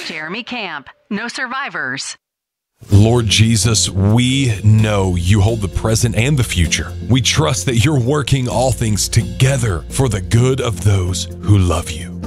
Jeremy Camp, no survivors. Lord Jesus, we know you hold the present and the future. We trust that you're working all things together for the good of those who love you.